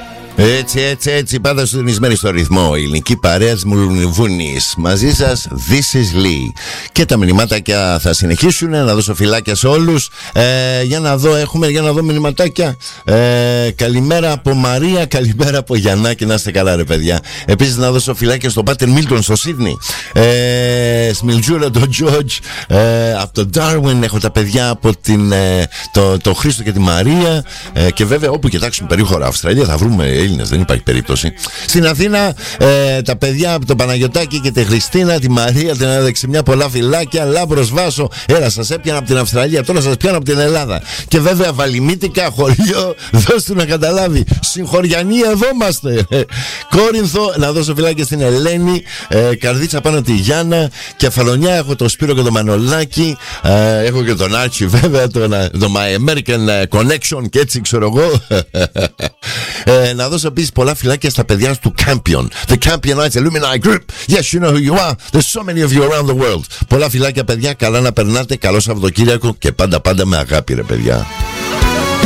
Έτσι, πάντα συντονισμένοι στο ρυθμό. Η ελληνική παρέα της Μουλουνιβούνης. Μαζί σας, This is Lee. Και τα μηνυματάκια θα συνεχίσουν. Να δώσω φυλάκια σε όλους. Για να δω μηνυματάκια. Καλημέρα από Μαρία, καλημέρα από Γιαννάκη. Να είστε καλά, ρε παιδιά. Επίσης, να δώσω φυλάκια στον Πάτερ Μίλτον στο Σίδνη. Σμιλτζούρα, τον Τζορτζ. Από τον Ντάρουιν έχω τα παιδιά από τον Χρήστο και τη Μαρία. Και βέβαια, όπου κοιτάξουμε περίχωρα Αυστραλία, θα βρούμε Έλληνες, δεν υπάρχει περίπτωση. Στην Αθήνα, τα παιδιά από τον Παναγιωτάκη και τη Χριστίνα, τη Μαρία, την Αδεξιμιά, πολλά φυλάκια. Λάμπρος Βάσο, σας έπιανα από την Αυστραλία, τώρα σας πιάνω από την Ελλάδα. Και βέβαια, Βαλιμίτικα, χωριό, δώσ' του να καταλάβει. Συγχωριανοί, εδώ είμαστε. Κόρινθο, να δώσω φυλάκια στην Ελένη. Καρδίτσα πάνω τη Γιάννα. Κεφαλονιά, έχω τον Σπύρο και τον Μανολάκη. Έχω και τον Άρτσι, βέβαια, το My American Connection και έτσι ξέρω εγώ. Να δώσω επίσης πολλά φυλάκια στα παιδιά του Campion. The Campionites Alumni Group. Yes, you know who you are. There's so many of you around the world. Πολλά φυλάκια, παιδιά. Καλά να περνάτε. Καλό Σαββατοκύριακο και πάντα με αγάπη, ρε παιδιά.